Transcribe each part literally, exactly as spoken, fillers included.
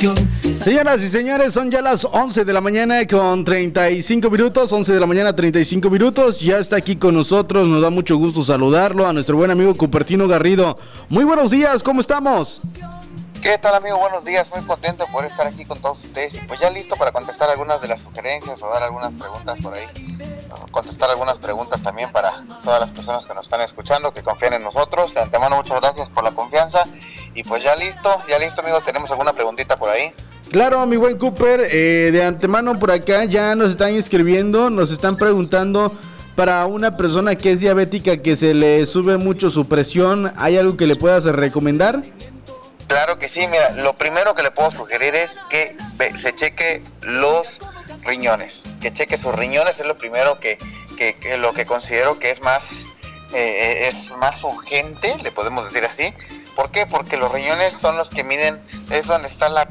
estación. Señoras y señores, son ya las once de la mañana con treinta y cinco minutos, once de la mañana treinta y cinco minutos, ya está aquí con nosotros, nos da mucho gusto saludarlo, a nuestro buen amigo Cupertino Garrido. Muy buenos días, ¿cómo estamos? ¿Qué tal, amigo? Buenos días, muy contento por estar aquí con todos ustedes y pues ya listo para contestar algunas de las sugerencias o dar algunas preguntas por ahí, contestar algunas preguntas también para todas las personas que nos están escuchando, que confían en nosotros. De antemano, muchas gracias por la confianza y pues ya listo, ya listo, amigo, ¿tenemos alguna preguntita por ahí? Claro, mi buen Cooper, eh, de antemano por acá ya nos están escribiendo, nos están preguntando para una persona que es diabética, que se le sube mucho su presión, ¿hay algo que le puedas recomendar? Claro que sí, mira, lo primero que le puedo sugerir es que se cheque los riñones, que cheque sus riñones, es lo primero que, que, que lo que considero que es más, eh, es más urgente, le podemos decir así. ¿Por qué? Porque los riñones son los que miden, es donde está la...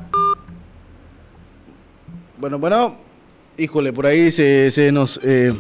Bueno, bueno, híjole, por ahí se, se nos... Eh...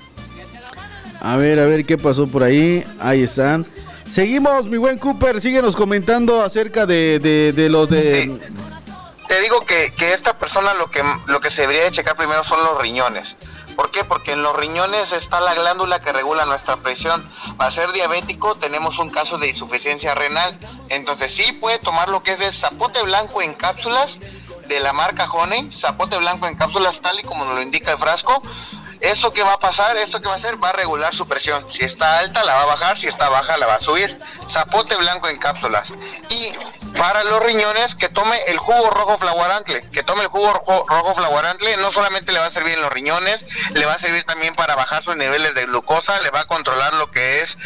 A ver, a ver qué pasó por ahí, ahí están. Seguimos, mi buen Cooper, síguenos comentando acerca de, de, de los de... Sí. Te digo que, que esta persona lo que, lo que se debería de checar primero son los riñones. ¿Por qué? Porque en los riñones está la glándula que regula nuestra presión. Para ser diabético tenemos un caso de insuficiencia renal. Entonces sí puede tomar lo que es el zapote blanco en cápsulas de la marca Honey, zapote blanco en cápsulas tal y como nos lo indica el frasco. ¿Esto qué va a pasar? ¿Esto qué va a hacer? Va a regular su presión. Si está alta, la va a bajar. Si está baja, la va a subir. Zapote blanco en cápsulas. Y para los riñones, que tome el jugo rojo flaguarantle. Que tome el jugo rojo, rojo flaguarantle. No solamente le va a servir en los riñones, le va a servir también para bajar sus niveles de glucosa. Le va a controlar lo que es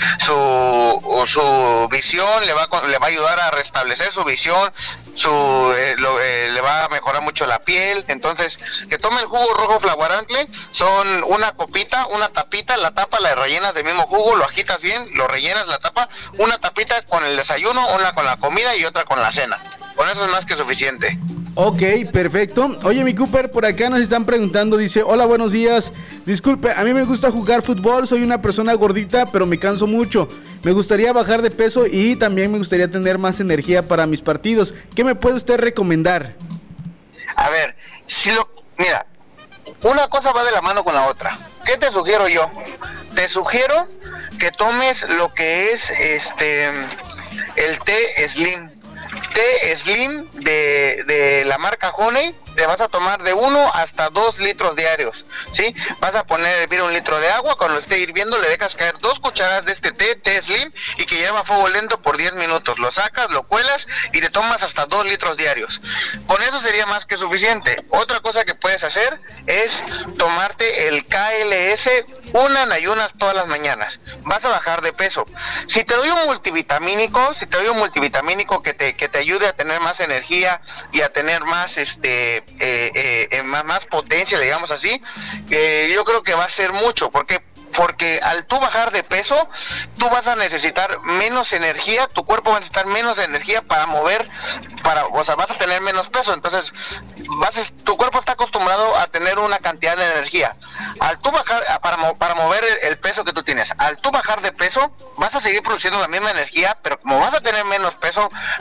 su, su visión. Le va, a, le va a ayudar a restablecer su visión. Su, eh, lo, eh, le va a mejorar mucho la piel. Entonces, que tome el jugo rojo flaguarantle. Son una copita, una tapita, la tapa la rellenas del mismo jugo, lo agitas bien, lo rellenas la tapa, una tapita con el desayuno, una con la comida y otra con la cena. Con eso es más que suficiente. Ok, perfecto. Oye, mi Cooper, por acá nos están preguntando, dice, hola, buenos días. Disculpe, a mí me gusta jugar fútbol, soy una persona gordita, pero me canso mucho. Me gustaría bajar de peso y también me gustaría tener más energía para mis partidos. ¿Qué me puede usted recomendar? A ver, si lo... Mira, una cosa va de la mano con la otra. ¿Qué te sugiero yo? Te sugiero que tomes lo que es este el té Slim. Té Slim de, de la marca Honey. Te vas a tomar de uno hasta dos litros diarios, ¿sí? Vas a poner a hervir un litro de agua, cuando lo esté hirviendo le dejas caer dos cucharadas de este té, té Slim, y que lleva a fuego lento por diez minutos. Lo sacas, lo cuelas y te tomas hasta dos litros diarios. Con eso sería más que suficiente. Otra cosa que puedes hacer es tomarte el K L S una en ayunas todas las mañanas. Vas a bajar de peso. Si te doy un multivitamínico, si te doy un multivitamínico que te, que te ayude a tener más energía y a tener más este Eh, eh, eh, más, más potencia, digamos así, eh, yo creo que va a ser mucho, porque porque al tú bajar de peso, tú vas a necesitar menos energía, tu cuerpo va a necesitar menos energía para mover, para, o sea, vas a tener menos peso, entonces vas a, tu cuerpo está acostumbrado a tener una cantidad de energía. Al tú bajar, para, para mover el, el peso que tú tienes, al tú bajar de peso, vas a seguir produciendo la misma energía, pero como vas a tener menos peso,